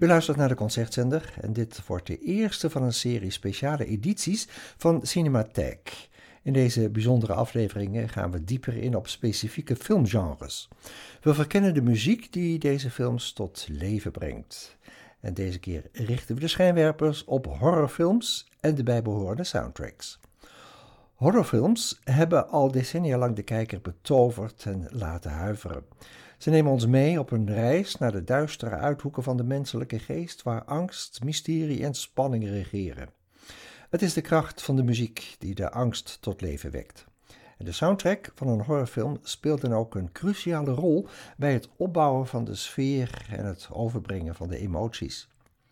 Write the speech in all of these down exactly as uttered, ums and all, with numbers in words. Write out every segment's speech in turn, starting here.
U luistert naar de Concertzender en dit wordt de eerste van een serie speciale edities van Cinematheek. In deze bijzondere afleveringen gaan we dieper in op specifieke filmgenres. We verkennen de muziek die deze films tot leven brengt. En deze keer richten we de schijnwerpers op horrorfilms en de bijbehorende soundtracks. Horrorfilms hebben al decennia lang de kijker betoverd en laten huiveren. Ze nemen ons mee op een reis naar de duistere uithoeken van de menselijke geest, waar angst, mysterie en spanning regeren. Het is de kracht van de muziek die de angst tot leven wekt. En de soundtrack van een horrorfilm speelt dan ook een cruciale rol bij het opbouwen van de sfeer en het overbrengen van de emoties.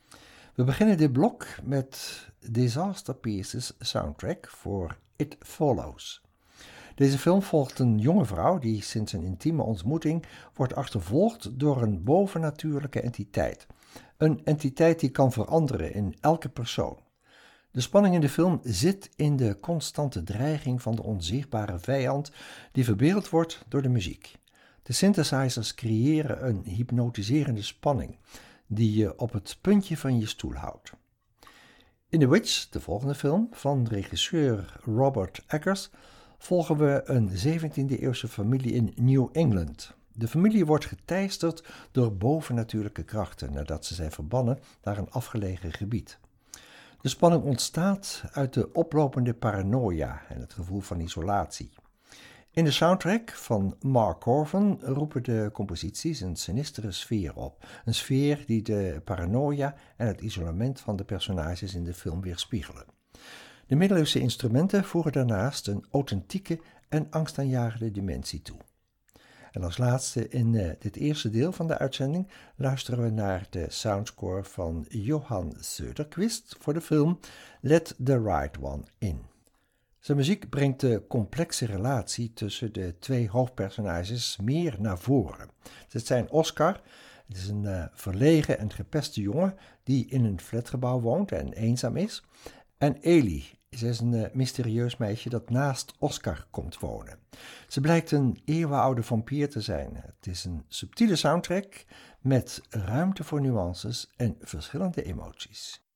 We beginnen dit blok met Disaster Pieces soundtrack voor It Follows. Deze film volgt een jonge vrouw die sinds een intieme ontmoeting wordt achtervolgd door een bovennatuurlijke entiteit. Een entiteit die kan veranderen in elke persoon. De spanning in de film zit in de constante dreiging van de onzichtbare vijand die verbeeld wordt door de muziek. De synthesizers creëren een hypnotiserende spanning die je op het puntje van je stoel houdt. In The Witch, de volgende film van regisseur Robert Eggers, volgen we een zeventiende-eeuwse familie in New England. De familie wordt geteisterd door bovennatuurlijke krachten nadat ze zijn verbannen naar een afgelegen gebied. De spanning ontstaat uit de oplopende paranoia en het gevoel van isolatie. In de soundtrack van Mark Corven roepen de composities een sinistere sfeer op. Een sfeer die de paranoia en het isolement van de personages in de film weerspiegelen. De middeleeuwse instrumenten voegen daarnaast een authentieke en angstaanjagende dimensie toe. En als laatste in uh, dit eerste deel van de uitzending luisteren we naar de soundscore van Johan Söderqvist voor de film Let the Right One In. Zijn muziek brengt de complexe relatie tussen de twee hoofdpersonages meer naar voren. Het zijn Oscar, het is een uh, verlegen en gepeste jongen die in een flatgebouw woont en eenzaam is, en Ellie. Zij is een uh, mysterieus meisje dat naast Oscar komt wonen. Ze blijkt een eeuwenoude vampier te zijn. Het is een subtiele soundtrack met ruimte voor nuances en verschillende emoties.